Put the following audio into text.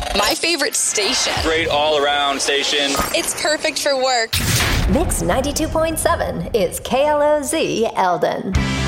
My favorite station. Great all-around station. It's perfect for work. Mix 92.7 is KLOZ Eldon.